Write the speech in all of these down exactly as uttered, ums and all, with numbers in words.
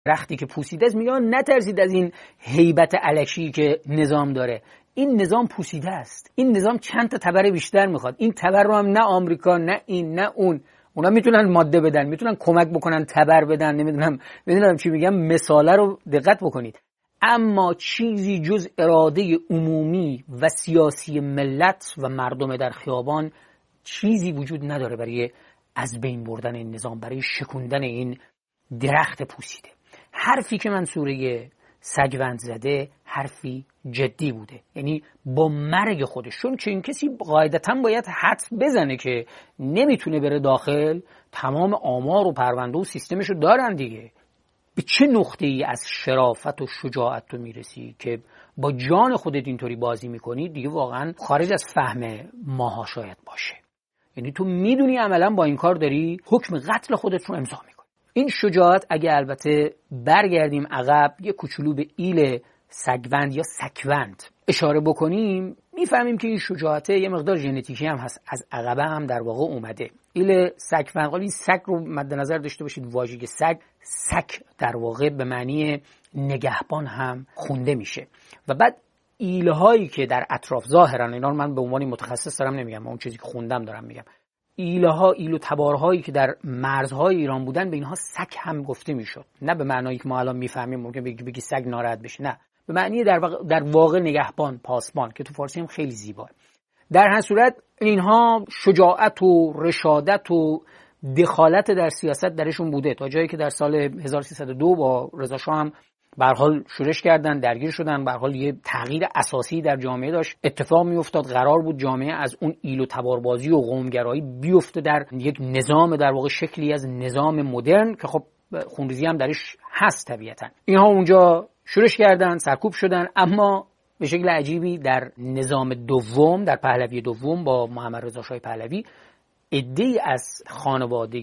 درختی که پوسیده است میگن نترسید از این هیبت الکی که نظام داره. این نظام پوسیده است. این نظام چند تا تبر بیشتر میخواد. این تبر رو هم نه آمریکا نه این نه اون، اونا میتونن ماده بدن، میتونن کمک بکنن تبر بدن، نمیدونم نمیدونم چی میگم، مثاله رو دقت بکنید. اما چیزی جز اراده عمومی و سیاسی ملت و مردم در خیابان چیزی وجود نداره برای از بین بردن این نظام، برای شکوندن این درخت پوسیده. حرفی که منصوره سگوند زده حرفی جدی بوده، یعنی با مرگ خودش، چون چه این کسی قاعدتاً باید حدس بزنه که نمیتونه بره داخل، تمام آمار و پرونده و سیستمشو دارن دیگه. به چه نقطه ای از شرافت و شجاعت تو میرسی که با جان خودت اینطوری بازی میکنی؟ دیگه واقعا خارج از فهم ماها شاید باشه. یعنی تو میدونی عملا با این کار داری حکم قتل خودت رو امضا میکنی. این شجاعت، اگه البته برگردیم عقب یه کوچولو به ایل سگوند یا سکوند اشاره بکنیم، میفهمیم که این شجاعت یه مقدار ژنتیکی هم هست، از عقبه هم در واقع اومده. ایل سکوند، حالا این سگ رو مد نظر داشته باشید، واژه سگ سگ در واقع به معنی نگهبان هم خونده میشه. و بعد ایلهایی که در اطراف ظاهرن، اینا رو من به عنوان متخصص دارم نمیگم، اون چیزی که خوندم دارم میگم، ایله‌ها، ایل و تبارهایی که در مرزهای ایران بودن به اینها سگ هم گفته میشد. نه به معنایی که ما الان میفهمیم ممکن بگی بگی سگ ناراحت بشه، نه، به معنی در واقع, در واقع نگهبان، پاسبان، که تو فارسی هم خیلی زیباه. در هر صورت اینها شجاعت و رشادت و دخالت در سیاست درشون بوده، تا جایی که در سال هزار و سیصد و دو با رضا شاه هم به هر حال شورش کردن، درگیر شدن. به هر حال یه تغییر اساسی در جامعه داشت اتفاق میافتاد. قرار بود جامعه از اون ایل و تباربازی و قومگرایی بیفته در یک نظام، در واقع شکلی از نظام مدرن که خب خونریزی هم درش هست طبیعتا. اینها اونجا شورش کردن، سرکوب شدن، اما به شکل عجیبی در نظام دوم، در پهلوی دوم با محمد رضا شاه پهلوی، عده‌ای از خانواده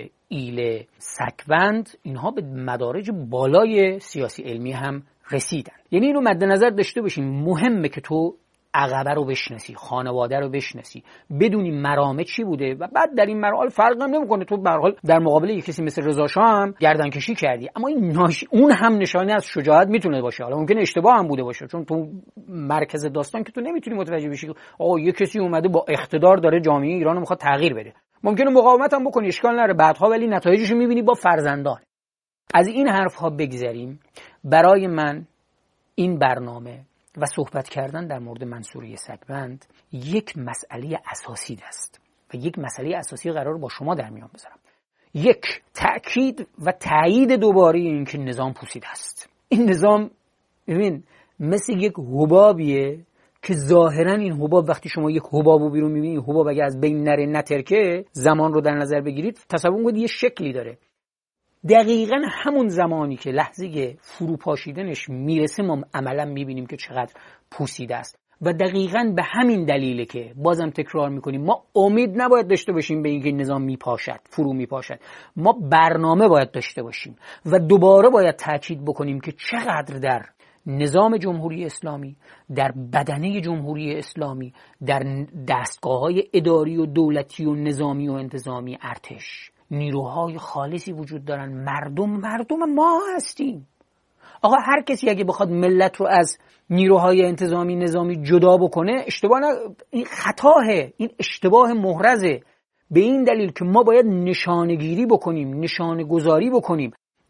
ایل سکوند اینها به مدارج بالای سیاسی علمی هم رسیدن. یعنی اینو مد نظر داشته باشین، مهمه که تو عقبه رو بشناسی، خانواده رو بشناسی، بدونی مرامه چی بوده و بعد در این مراحل فرق هم نمیکنه. تو به هر حال در مقابل یک کسی مثل رضا شاه هم گردن کشی کردی، اما این ناش... اون هم نشانه از شجاعت میتونه باشه. حالا ممکنه اشتباه هم بوده باشه، چون تو مرکز داستان که تو نمیتونی متوجه بشی آقا یک کسی اومده با اقتدار داره جامعه ایران رو میخواد تغییر بده. ممکنه مقاومت هم بکنی، اشکال نره، بعدها ولی نتایجش رو میبینی با فرزندان. از این حرف ها بگذریم. برای من این برنامه و صحبت کردن در مورد منصوره سگوند یک مسئله اساسی است و یک مسئله اساسی قرار با شما در میان بذارم. یک، تأکید و تایید دوباره این که نظام پوسیده است. این نظام ببین مثل یک حبابیه که ظاهرا این حباب، وقتی شما یک حبابو بیرون میبینید، حباب اگه از بین نره نترکه، زمان رو در نظر بگیرید، تصور کنید یه شکلی داره. دقیقاً همون زمانی که لحظه فروپاشیدنش میرسه ما عملاً میبینیم که چقدر پوسیده است. و دقیقاً به همین دلیله که بازم تکرار میکنیم ما امید نباید داشته باشیم به اینکه نظام میپاشد، فرو میپاشد. ما برنامه باید داشته باشیم و دوباره باید تاکید بکنیم که چقدر در نظام جمهوری اسلامی، در بدنه جمهوری اسلامی، در دستگاه‌های اداری و دولتی و نظامی و انتظامی، ارتش، نیروهای خالصی وجود دارن. مردم مردم ما هستیم. آقا هر کسی اگه بخواد ملت رو از نیروهای انتظامی نظامی جدا بکنه، اشتباه نه، این خطاه، این اشتباه محرزه. به این دلیل که ما باید نشانه‌گیری بکنیم، نشانه گذاری بکنیم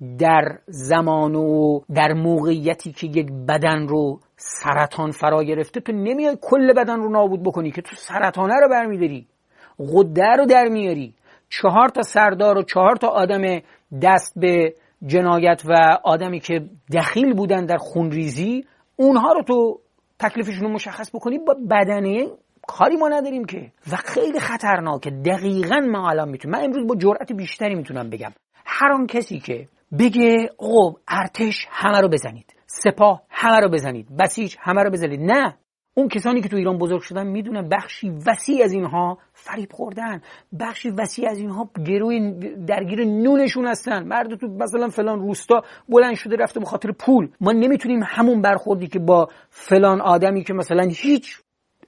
در زمان و در موقعیتی که یک بدن رو سرطان فرا گرفته. تو نمیای کل بدن رو نابود بکنی، که تو سرطانه رو برمیداری، غده رو در میاری. چهار تا سردار و چهار تا آدم دست به جنایت و آدمی که دخیل بودن در خونریزی، اونها رو تو تکلیفشون رو مشخص بکنی. با بدنه کاری ما نداریم که، و خیلی خطرناکه. دقیقاً ما الان میتونم، من امروز با جرأت بیشتری میتونم بگم هر آن کسی که بگه آقا ارتش همه رو بزنید، سپاه همه رو بزنید، بسیج همه رو بزنید، نه. اون کسانی که تو ایران بزرگ شدن میدونن بخشی وسیع از اینها فریب خوردن، بخشی وسیع از اینها گروی درگیر نونشون هستن. مرد تو مثلا فلان روستا بلند شده رفته به خاطر پول. ما نمیتونیم همون برخوردی که با فلان آدمی که مثلا هیچ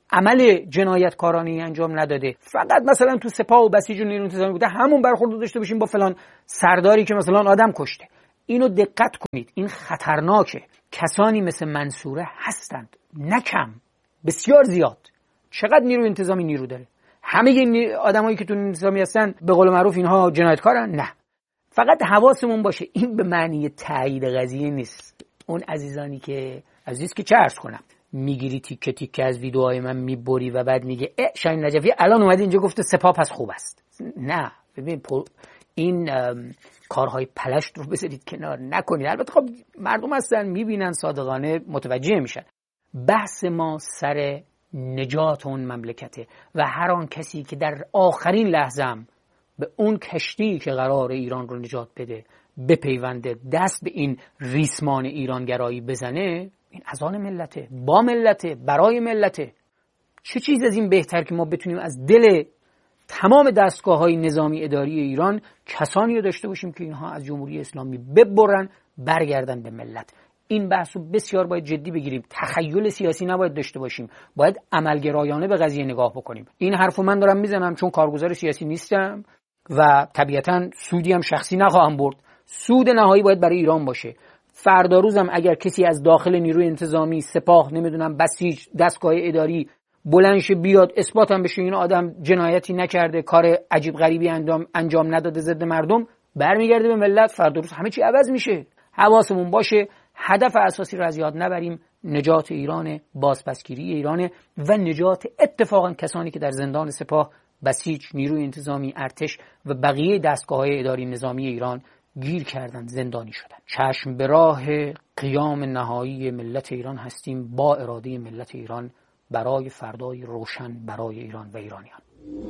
عمل جنایتکارانه‌ای انجام نداده، فقط مثلا تو سپاه و بسیج و نیروی انتظامی بوده، همون برخورد داشته باشیم با فلان سرداری که مثلا آدم کشته. اینو دقت کنید، این خطرناکه. کسانی مثل منصوره هستند، نه کم، بسیار زیاد. چقدر نیروی انتظامی نیرو داره؟ همه این آدمایی که تو انتظامی هستن به قول معروف اینها جنایتکارن؟ نه. فقط حواسمون باشه این به معنی تایید قضیه نیست. اون عزیزانی که عزیز که چه عرض کنم، میگیری تیکه تیکه از ویدیوهای من میبری و بعد میگه اه شاهین نجفی الان اومده اینجا گفته سپاه پس خوب است. نه، ببین این کارهای پلشت رو بذارید کنار، نکنید. البته خب مردم هستن میبینن صادقانه متوجه میشن. بحث ما سر نجات اون مملکته و هر آن کسی که در آخرین لحظه هم به اون کشتی که قرار ایران رو نجات بده بپیونده، دست به این ریسمان ایرانگرایی بزنه، این از آن ملته، با ملته، برای ملته. چه چیز از این بهتر که ما بتونیم از دل تمام دستگاه‌های نظامی اداری ایران کسانی رو داشته باشیم که اینها از جمهوری اسلامی ببرن برگردن به ملت. این بحث رو بسیار باید جدی بگیریم. تخیل سیاسی نباید داشته باشیم، باید عملگرایانه به قضیه نگاه بکنیم. این حرفو من دارم میزنم چون کارگزار سیاسی نیستم و طبیعتاً سودی هم شخصی نخواهم برد. سود نهایی باید برای ایران باشه. فردا روزم اگر کسی از داخل نیروی انتظامی، سپاه، نمیدونم بسیج، دستگاه اداری بلندش بیاد اثبات هم بشه این آدم جنایتی نکرده، کار عجیب غریبی انجام انجام نداده ضد مردم، برمیگرده به ملت، فردا روز همه چی عوض میشه. حواسمون باشه هدف اساسی رو از یاد نبریم. نجات ایران، بازپسگیری ایران و نجات اتفاقا کسانی که در زندان سپاه، بسیج، نیروی انتظامی، ارتش و بقیه دستگاه‌های اداری نظامی ایران گیر کردن، زندانی شدن. چشم به راه قیام نهایی ملت ایران هستیم با اراده ملت ایران برای فردای روشن برای ایران و ایرانیان.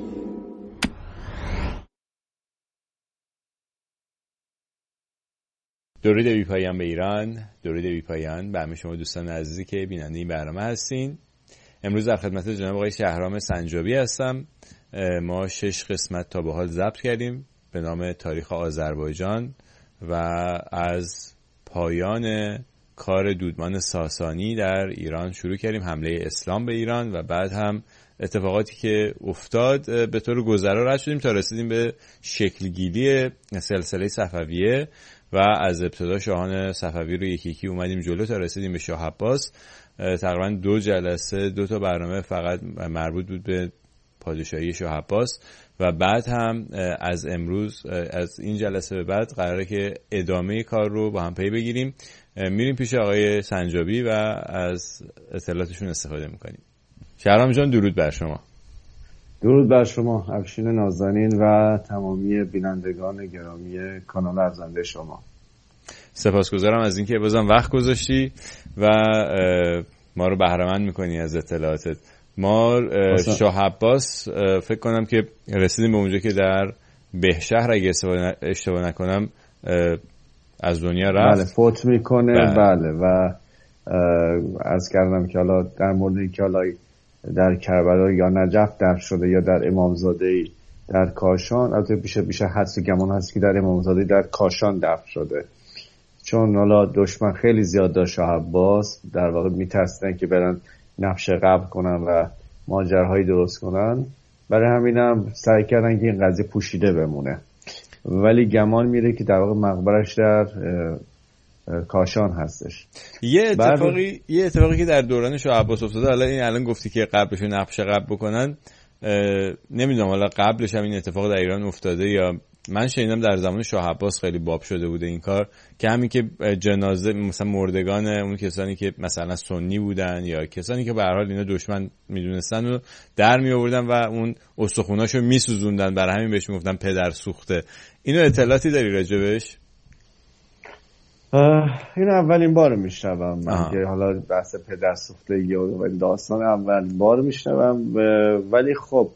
درود بی پایان به ایران، درود بی پایان به همه شما دوستان عزیزی که بیننده این برنامه هستین. امروز در خدمت جناب آقای شهرام سنجابی هستم. ما شش قسمت تا به حال ضبط کردیم به نام تاریخ آذربایجان و از پایان کار دودمان ساسانی در ایران شروع کردیم، حمله اسلام به ایران و بعد هم اتفاقاتی که افتاد به طور گذرا رد شدیم تا رسیدیم به شکلگیری سلسله صفویه و از ابتدا شاهان صفوی رو یکی یکی اومدیم جلو تا رسیدیم به شاه عباس. تقریبا دو جلسه دو تا برنامه فقط مربوط بود به پادشاهی شاه عباس و بعد هم از امروز از این جلسه به بعد قراره که ادامه کار رو با هم پی بگیریم. میریم پیش آقای سنجابی و از اطلاعاتشون استفاده میکنیم. شهرام جان درود بر شما. درود بر شما افشین نازنین و تمامی بینندگان گرامی کانال ارزنده شما. سپاسگزارم از اینکه بازم وقت گذاشتی و ما رو بهره‌مند میکنی از اطلاعاتت. ما شاه عباس فکر کنم که رسیدیم به اونجا که در بهشهر اگه اشتباه نکنم از دنیا رفت. بله فوت میکنه. بله, بله. و از کردم که حالا در مورد اینکه حالا در کربلا یا نجف دفن شده یا در امامزاده در کاشان، البته بیشه بیشه حدس گمان هست که در امامزاده در کاشان دفن شده، چون حالا دشمن خیلی زیاد داشت شاه عباس، در واقع میترسیدن که برن نقش قبر کنن و ماجراهایی درست کنن، برای همینم سعی کردن که این قضیه پوشیده بمونه، ولی گمان میره که در واقع مقبرش در کاشان هستش. یه اتفاقی بعد... یه اتفاقی که در دوران شاه عباس افتاده، حالا این الان گفتی که قبلش نقش قبر بکنن، نمیدونم حالا قبلش هم این اتفاق در ایران افتاده یا من شنیدم در زمان شاه عباس خیلی باب شده بوده این کار، که همین که جنازه مثلا مردگان اون کسانی که مثلا سنی بودن یا کسانی که به هر حال اینا دشمن میدونستن رو در می آوردن و اون استخوناشو میسوزوندن، برای همین بهش میگفتن پدر سوخته. اینو اطلاعاتی داری راجبش؟ این اولین بار میشنوم من که حالا بحث پدر سوخته یا داستان اولین بار میشنوم، ولی خب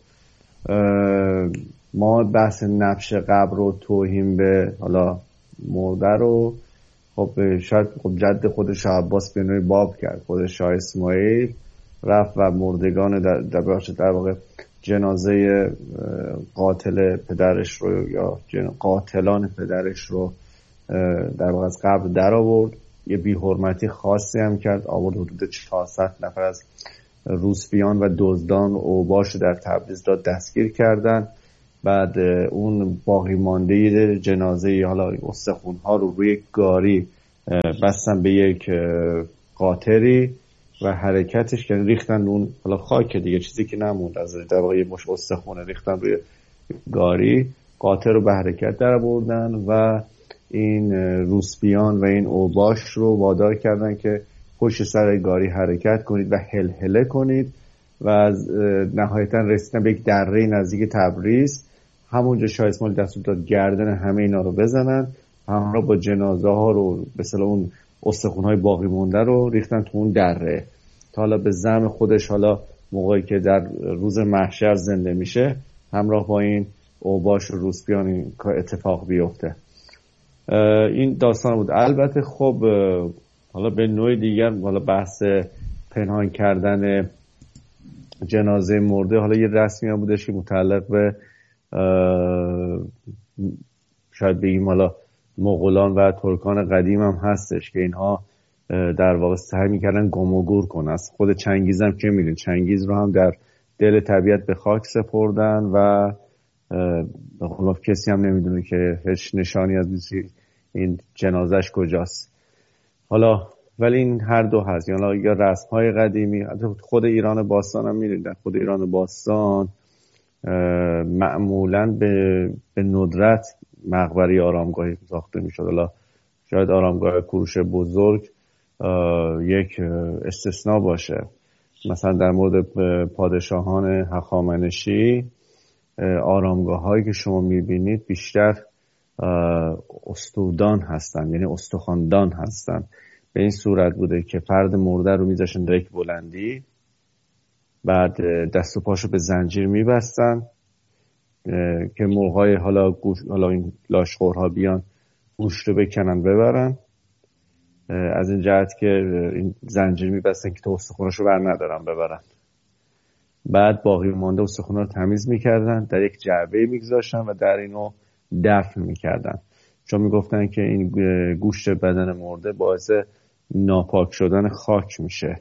ما بحث نبش قبر و توهین به حالا مرده رو خب شاید خب جد خود شاه عباس به نوعی باب کرد. خود شاه اسماعیل رفت و مردگان در در, در واقع جنازه قاتل پدرش رو یا قاتلان پدرش رو در واقع از قبر در آورد. یه بی‌حرمتی خاصی هم کرد، آورد حدود چهارصد نفر از روسپیان و دزدان و اوباش در تبریز داد دستگیر کردن بعد اون باقی مانده جنازه حالا استخوان‌ها رو روی گاری بستن به یک قاطری و حرکتش که ریختن اون حالا خاک دیگه، چیزی که نموند از در واقع یه مش استخوان ریختن روی گاری، قاطر رو به حرکت در آوردن و این روسپیان و این اوباش رو وادار کردن که پشت سر گاری حرکت کنید و هلهله کنید و نهایتا رسیدن به یک دره نزدیک تبریز. همونجا شاه اسماعیل دستور داد گردن همه اینا رو بزنن، همراه با جنازه ها رو به اصطلاح اون استخوان‌های باقی مونده رو ریختن تو اون دره تا حالا به زعم خودش حالا موقعی که در روز محشر زنده میشه همراه با این اوباش و روسپیان این اتفاق بیفته. این داستان بود. البته خب حالا به نوع دیگر حالا بحث پنهان کردن جنازه مرده حالا یه رسمی هم بودش که متعلق به شاید بگیم حالا مغولان و ترکان قدیم هم هستش که اینها در واقع سعی میکردن گم و گور کنن. از خود چنگیز هم که میدین چنگیز رو هم در دل طبیعت به خاک سپردن و به خلاف کسی هم نمیدونه که هیچ نشانی از این جنازش کجاست. حالا ولی این هر دو هست، یعنی یا رسم‌های قدیمی خود ایران باستان هم میدین در خود ایران باستان معمولاً به به ندرت مقبره آرامگاهی ساخته میشد. حالا شاید آرامگاه کوروش بزرگ یک استثناء باشه. مثلا در مورد پادشاهان هخامنشی آرامگاه هایی که شما میبینید بیشتر استودان هستن، یعنی استخواندان هستن. به این صورت بوده که فرد مرده رو میذاشن در یک بلندی، بعد دست و پاشو به زنجیر میبستن که موقعی حالا گوش... حالا این لاشخورها بیان گوشت رو بکنن ببرن، از این جهت که این زنجیر میبستن که تو استخوناش رو بر ندارن ببرن. بعد باقی مانده استخونا رو تمیز میکردن، در یک جعبه میگذاشتن و در اینو دفن میکردن، چون میگفتن که این گوشت بدن مرده باعث ناپاک شدن خاک میشه.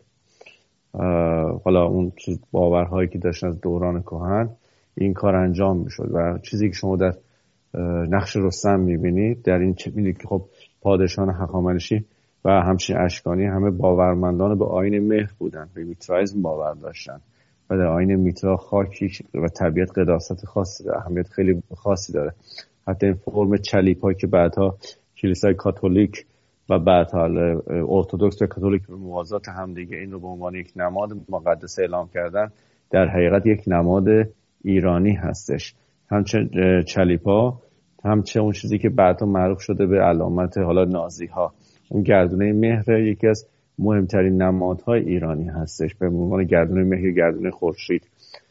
حالا اون باورهایی که داشتن از دوران کهن این کار انجام میشد و چیزی که شما در نقش رستم میبینید در این چه میبینید که خب پادشاهان هخامنشی و همچنین اشکانی همه باورمندان به آیین مهر بودن، به میترائیسم باور داشتن و در آیین میترا خاکی و طبیعت قداست خاصی داره، اهمیت خیلی خاصی داره. حتی این فرم چلیپایی که بعدها کلیسای کاتولیک و بعدها ارتدوکس و کاتولیک به موازات هم دیگه این رو به عنوان یک نماد مقدس اعلام کردن، در حقیقت یک نماد ایرانی هستش. همچه چلیپا همچه اون چیزی که بعدها معروف شده به علامت حالا نازی ها، اون گردونه مهر یکی از مهمترین نمادهای ایرانی هستش به عنوان گردونه مهر یا گردونه خورشید.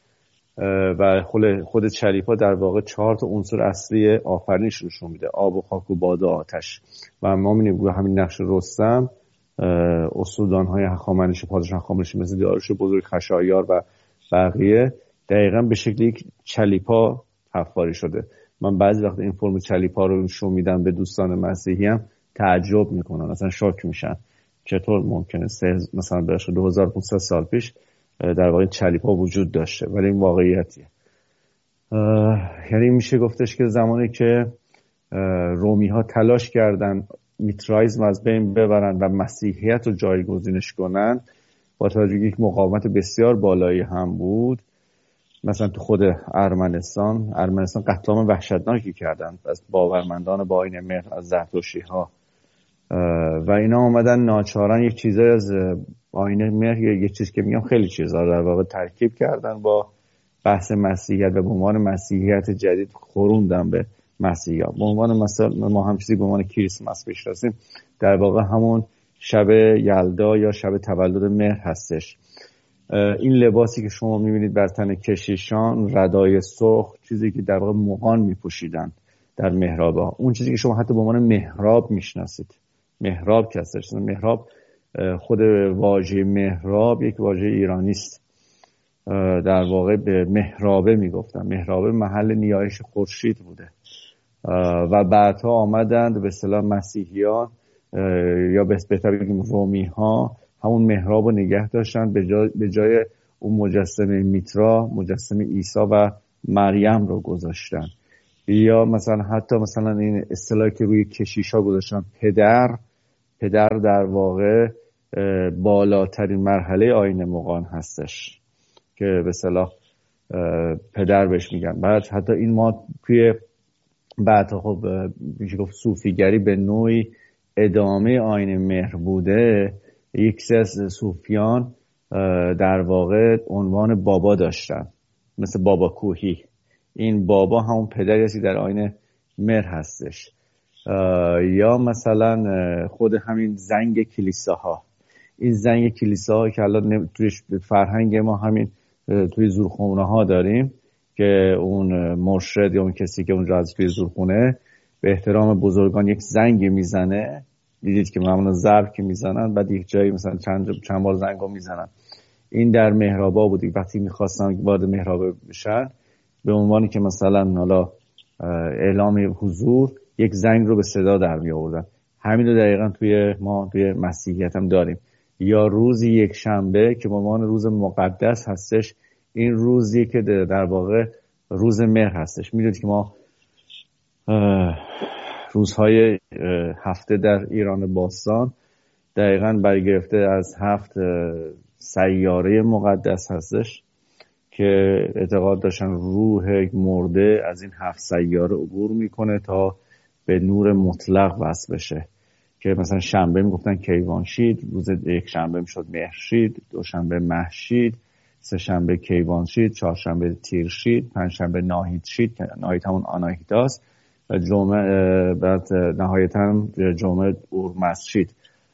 و خود چلیپا در واقع چهار تا عنصر اصلی آفرینش نشون میده: آب و خاک و باد و آتش. و ما می‌بینیم روی همین نقش رستم اسطوره‌های هخامنشی، پادشاه هخامنشی مثل داریوش بزرگ، خشایار و بقیه دقیقاً به شکل یک چلیپا حفاری شده. من بعضی وقت این فرم چلیپا رو نشون میدم به دوستان مسیحی هم تعجب میکنن، اصلا شوک میشن چطور ممکنه سه مثلا به دو هزار و پانصد سال پیش در واقع چلیپا وجود داشته. ولی این واقعیتیه. یعنی میشه گفتش که زمانی که رومی ها تلاش کردن میترائیسم از بین ببرن و مسیحیت رو جایگزینش کنن، با توجه به یک مقاومت بسیار بالایی هم بود، مثلا تو خود ارمنستان ارمنستان قتل عام وحشتناکی کردن از باورمندان با آیین مهر، از زرتشتی ها، و اینا اومدن ناچارن یک چیزایی از آیین مهر یا یک چیز که میگم خیلی چیزا در واقع ترکیب کردن با بحث مسیحیت و به عنوان مسیحیت جدید خوروندن به مسیحیت. به عنوان مثلا ما هم چیزی به عنوان کریسمس بشناسیم، در واقع همون شب یلدا یا شب تولد مهر هستش. این لباسی که شما میبینید بر تن کشیشان، ردای سرخ، چیزی که در واقع مغان میپوشیدن در محراب‌ها، اون چیزی که شما حتی به عنوان محراب میشناسید. محراب که هستش، محراب خود واژه محراب یک واژه ایرانی است. در واقع به محرابه میگفتن. محرابه محل نیایش خورشید بوده و بعدها آمدند به اصطلاح مسیحیان یا بهتر بگیم رومی ها همون محراب رو نگه داشتن، به جای, به جای اون مجسمه میترا، مجسمه عیسی و مریم رو گذاشتن، یا مثلا حتی مثلا این اصطلاحی که روی کشیشا گذاشتن پدر، پدر در واقع بالاترین مرحله آیین مغان هستش که به اصطلاح پدر بهش میگن. بعد حتی این ما توی بعد خب میشه گفت صوفیگری به نوعی ادامه آیین مهر بوده. یک سری از صوفیان در واقع عنوان بابا داشتن، مثل بابا کوهی. این بابا همون پدری هستی در آیین مهر هستش. یا مثلا خود همین زنگ کلیساها، این زنگ کلیساها که الان توی فرهنگ ما همین توی زورخونه ها داریم که اون مرشد یا اون کسی که اونجا از توی زورخونه به احترام بزرگان یک زنگ میزنه. دیدید که معمولا ضرب که میزنن بعد یک جایی مثلا چند چند بار زنگو میزنن. این در محرابا بود، وقتی میخواستن وارد محراب بشن به عنوانی که مثلا حالا اعلام حضور یک زنگ رو به صدا در می آوردن. همین رو دقیقاً توی ما توی مسیحیت هم داریم. یا روزی یک شنبه که به عنوان روز مقدس هستش، این روزی که در واقع روز مهر هستش. میدونید که ما روزهای هفته در ایران باستان دقیقاً برگرفته از هفت سیاره مقدس هستش که اعتقاد داشتن روح مرده از این هفت سیاره عبور میکنه تا به نور مطلق وصل بشه. که مثلا شنبه میگفتن کیوانشید، روز یک شنبه میشد مهرشید، دوشنبه مهشید، سه شنبه کیوانشید، چهارشنبه تیرشید، پنجشنبه ناهیدشید که ناهید همون آناهیتاست، و جمعه بعد نهایتا جمعه اورمزدشید.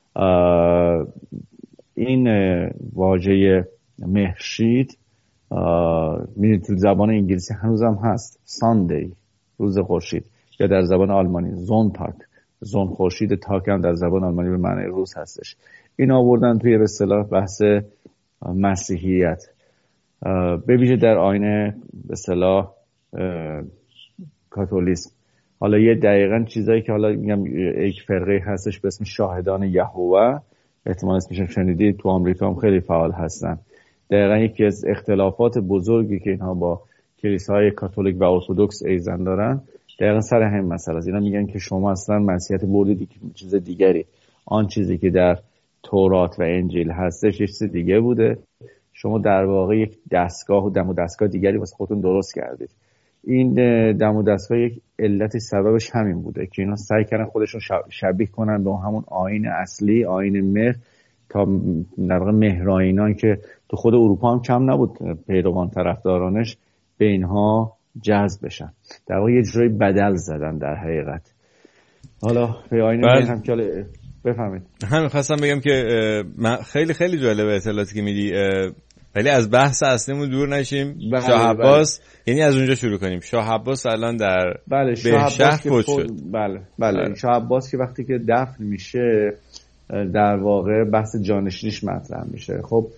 این واژه مهرشید میدونید تو زبان انگلیسی هنوزم هست، ساندی، روز خورشید، یا در زبان آلمانی زونتاگ، زون خورشید، تاگ هم در زبان آلمانی به معنی روز هستش. این آوردن توی به اصطلاح بحث مسیحیت، به ویژه در آیین به اصطلاح کاتولیسم. حالا یه دقیقاً چیزایی که حالا میگم یک فرقه هستش به اسم شاهدان یهوه، احتمال اسمش شنیدید، تو آمریکا هم خیلی فعال هستن. دقیقاً یکی از اختلافات بزرگی که اینها با کلیساهای کاتولیک و ارتدوکس ایزن دارن دقیقاً سر همین مسئله است. اینا میگن که شما اصلا مسیحیت بردید چیز دیگری، آن چیزی که در تورات و انجیل هستش یه چیز دیگه بوده، شما در واقع یک دستگاه و دم و دستگاه دیگری واسه خودتون درست کردید. این دم و دستگاه یک علت سببش همین بوده که اینا سعی کردن خودشون شبیه کنن به همون آیین اصلی، آیین مهر، تا در واقع مهرآیینان که تو خود اروپا هم کم نبود پیروان طرفدارانش به اینها جذب بشن. در واقع یه جوری بدل زدن در حقیقت. حالا به آیین مهر هم که بفهمید. همین خواستم بگم که من خیلی خیلی جالبه اطلاعاتی که میدی، ولی از بحث اصلیمون دور نشیم. بله شاه عباس، یعنی از اونجا شروع کنیم. شاه عباس الان در بله بهشهر فوت شد. بله بله, بله. شاه عباس که وقتی که دفن میشه در واقع بحث جانشینیش مطرح میشه. خب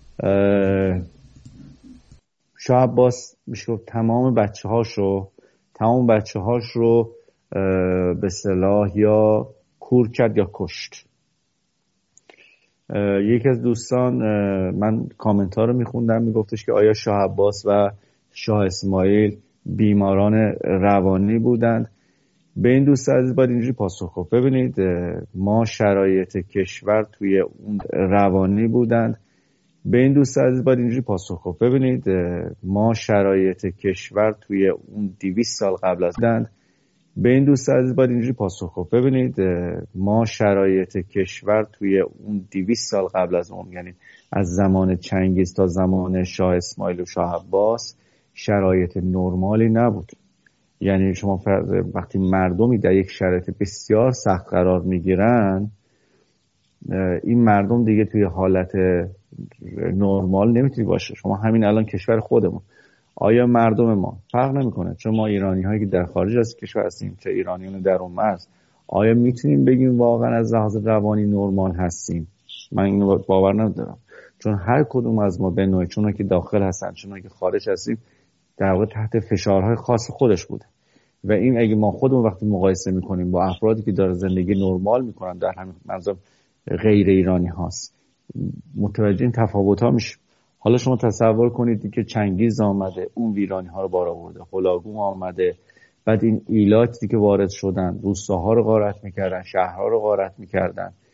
شاه عباس میشه تمام بچه‌هاش رو تمام بچه‌هاش رو به اصطلاح یا کور کرد یا کشت. یکی از دوستان من کامنت ها رو میخوندم، میگفتش که آیا شاه عباس و شاه اسماعیل بیماران روانی بودند؟ به این دوست عزیز باید اینجوری پاسخ کنم. ببینید ما شرایط کشور توی اون روانی بودند. به این دوست عزیز باید اینجوری پاسخ کنم. ببینید ما شرایط کشور توی اون دویست سال قبل از بودند. به این دوست عزیز باید اینجوری پاسخ کنم. ببینید ما شرایط کشور توی اون دویست سال قبل از اون، یعنی از زمان چنگیز تا زمان شاه اسماعیل و شاه عباس، شرایط نرمالی نبود. یعنی شما وقتی مردمی در یک شرایط بسیار سخت قرار میگیرن، این مردم دیگه توی حالت نرمال نمیتونی باشه. شما همین الان کشور خودمون، آیا مردم ما فرق نمیکنه، چون ما ایرانی هایی که در خارج از کشور هستیم چه ایرانیان در اون مرز، آیا میتونیم بگیم واقعا از لحاظ روانی نرمال هستیم؟ من اینو باور ندارم، چون هر کدوم از ما به نوعی، چون که داخل هستن چون که خارج هستیم، در واقع تحت فشارهای خاص خودش بوده. و این اگه ما خودمون وقتی مقایسه میکنیم با افرادی که داره زندگی نرمال میکنن در همین منظور غیر ایرانی هاست، متوجه این تفاوت ها میشه. حالا شما تصور کنید که چنگیز آمده اون ویرانی ها رو بار آورده، هولاگو آمده، بعد این ایلاتی که وارد شدن روستاها رو غارت میکردن، شهرها رو غارت میکردن،